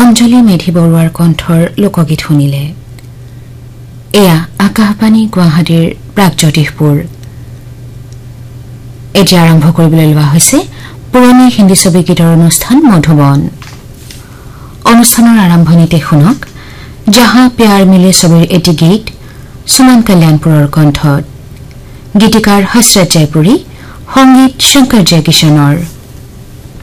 অঞ্জলি মেধি বৰুৱাৰ কণ্ঠৰ লোকগীত শুনিলে। এয়া আকাশবাণী গুৱাহাটীৰ প্ৰাগজ্যোতিষপুৰ। এতিয়া আৰম্ভ কৰিবলৈ লোৱা হৈছে পুৰণি হিন্দী ছবি গীতৰ অনুষ্ঠান মধুবন। অনুষ্ঠানৰ আৰম্ভণিতে শুনক জাহা প্যাৰ মিলে ছবিৰ এটি গীত সুমন কল্যাণপুৰৰ কণ্ঠত। গীতিকাৰ হসৰত জয়পুৰী, সংগীত শংকৰ জয়কিশনৰ।